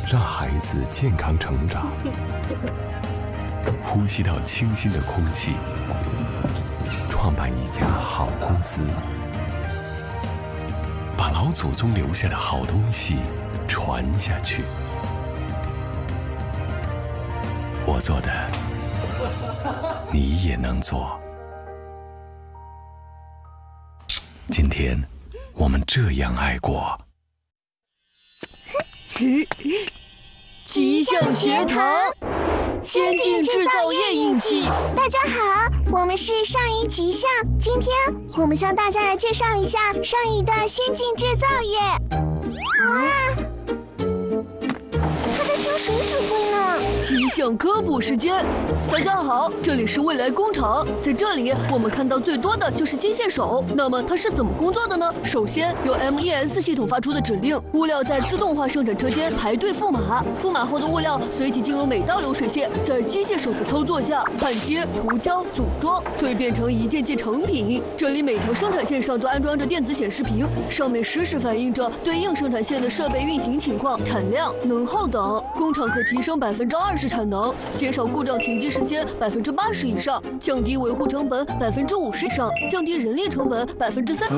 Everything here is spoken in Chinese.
让孩子健康成长，呼吸到清新的空气，创办一家好公司，把老祖宗留下的好东西传下去。我做的，你也能做。今天，我们这样爱过。 吉祥学堂，先进制造业印记。 大家好，我们是上虞吉祥。今天我们向大家来介绍一下上虞的先进制造业。他在听谁指挥呢？ 吉祥科普时间，大家好，这里是未来工厂。在这里，我们看到最多的就是机械手。那么它是怎么工作的呢？首先，由 MES 系统发出的指令，物料在自动化生产车间排队覆码，覆码后的物料随即进入每道流水线，在机械手的操作下，焊接、涂胶、组装，蜕变成一件件成品。这里每条生产线上都安装着电子显示屏，上面实时反映着对应生产线的设备运行情况、产量、能耗等。工厂可提升20%产能，减少故障停机时间80%以上，降低维护成本50%以上，降低人力成本30%。